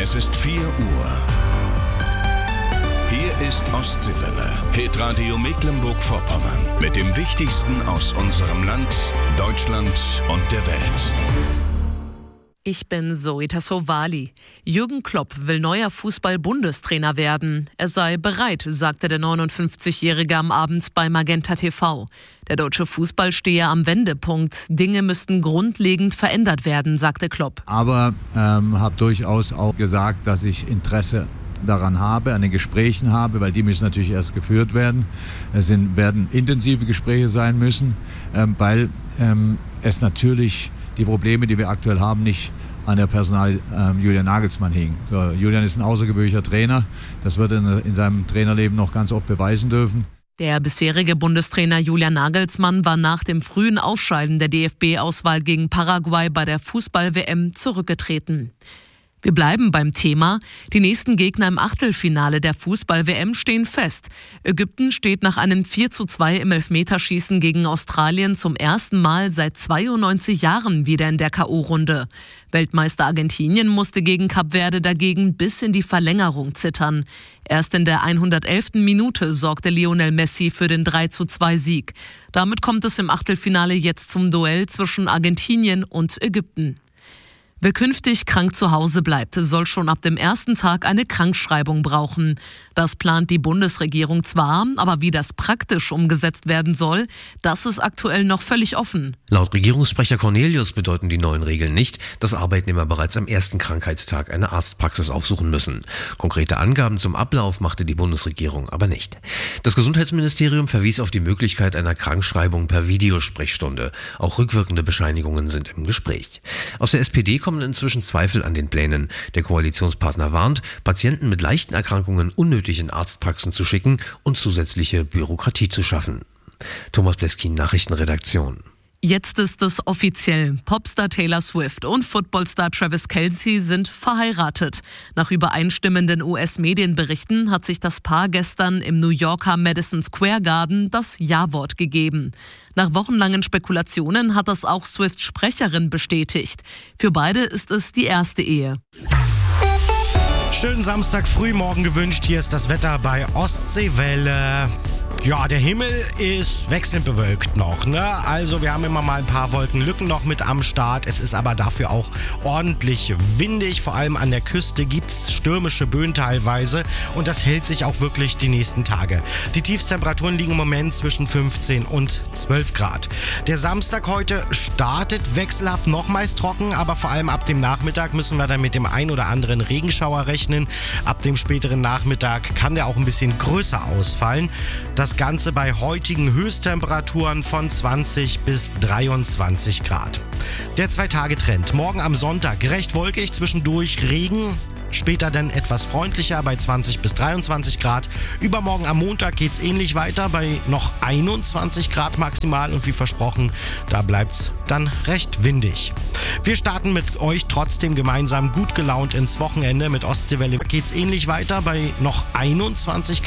Es ist 4 Uhr. Hier ist Ostseewelle, Hitradio Mecklenburg-Vorpommern. Mit dem Wichtigsten aus unserem Land, Deutschland und der Welt. Ich bin Zoe Tassovali. Jürgen Klopp will neuer Fußball-Bundestrainer werden. Er sei bereit, sagte der 59-Jährige am Abend bei Magenta TV. Der deutsche Fußball stehe am Wendepunkt. Dinge müssten grundlegend verändert werden, sagte Klopp. Aber habe durchaus auch gesagt, dass ich Interesse daran habe, an den Gesprächen habe, weil die müssen natürlich erst geführt werden. Es werden intensive Gespräche sein müssen, weil es natürlich die Probleme, die wir aktuell haben, nicht an der Personal Julian Nagelsmann hing. So, Julian ist ein außergewöhnlicher Trainer. Das wird er in seinem Trainerleben noch ganz oft beweisen dürfen. Der bisherige Bundestrainer Julian Nagelsmann war nach dem frühen Ausscheiden der DFB-Auswahl gegen Paraguay bei der Fußball-WM zurückgetreten. Wir bleiben beim Thema. Die nächsten Gegner im Achtelfinale der Fußball-WM stehen fest. Ägypten steht nach einem 4:2 im Elfmeterschießen gegen Australien zum ersten Mal seit 92 Jahren wieder in der K.O.-Runde. Weltmeister Argentinien musste gegen Kap Verde dagegen bis in die Verlängerung zittern. Erst in der 111. Minute sorgte Lionel Messi für den 3:2-Sieg. Damit kommt es im Achtelfinale jetzt zum Duell zwischen Argentinien und Ägypten. Wer künftig krank zu Hause bleibt, soll schon ab dem ersten Tag eine Krankschreibung brauchen. Das plant die Bundesregierung zwar, aber wie das praktisch umgesetzt werden soll, das ist aktuell noch völlig offen. Laut Regierungssprecher Cornelius bedeuten die neuen Regeln nicht, dass Arbeitnehmer bereits am ersten Krankheitstag eine Arztpraxis aufsuchen müssen. Konkrete Angaben zum Ablauf machte die Bundesregierung aber nicht. Das Gesundheitsministerium verwies auf die Möglichkeit einer Krankschreibung per Videosprechstunde. Auch rückwirkende Bescheinigungen sind im Gespräch. Aus der SPD kommen inzwischen Zweifel an den Plänen. Der Koalitionspartner warnt, Patienten mit leichten Erkrankungen unnötig in Arztpraxen zu schicken und zusätzliche Bürokratie zu schaffen. Thomas Bleskin, Nachrichtenredaktion. Jetzt ist es offiziell. Popstar Taylor Swift und Footballstar Travis Kelce sind verheiratet. Nach übereinstimmenden US-Medienberichten hat sich das Paar gestern im New Yorker Madison Square Garden das Ja-Wort gegeben. Nach wochenlangen Spekulationen hat das auch Swifts Sprecherin bestätigt. Für beide ist es die erste Ehe. Schönen Samstag frühmorgen gewünscht. Hier ist das Wetter bei Ostseewelle. Ja, der Himmel ist wechselnd bewölkt noch, ne? Also wir haben immer mal ein paar Wolkenlücken noch mit am Start. Es ist aber dafür auch ordentlich windig. Vor allem an der Küste gibt's stürmische Böen teilweise. Und das hält sich auch wirklich die nächsten Tage. Die Tiefstemperaturen liegen im Moment zwischen 15 und 12 Grad. Der Samstag heute startet wechselhaft nochmals trocken. Aber vor allem ab dem Nachmittag müssen wir dann mit dem ein oder anderen Regenschauer rechnen. Ab dem späteren Nachmittag kann der auch ein bisschen größer ausfallen. Das Ganze bei heutigen Höchsttemperaturen von 20 bis 23 Grad. Der 2-Tage-Trend. Morgen am Sonntag recht wolkig, zwischendurch Regen. Später dann etwas freundlicher bei 20 bis 23 Grad. Übermorgen am Montag geht's ähnlich weiter bei noch 21 Grad maximal. Und wie versprochen, da bleibt's dann recht windig. Wir starten mit euch trotzdem gemeinsam gut gelaunt ins Wochenende. Mit Ostseewelle geht's ähnlich weiter bei noch 21 Grad.